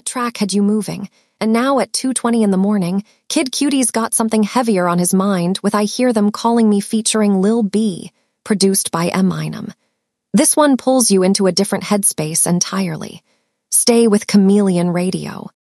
that track had you moving, and now at 2:20 in the morning, Kid Cudie's got something heavier on his mind with I Hear Them Calling Me featuring Lil B, produced by Eminem. This one pulls you into a different headspace entirely. Stay with Chameleon Radio.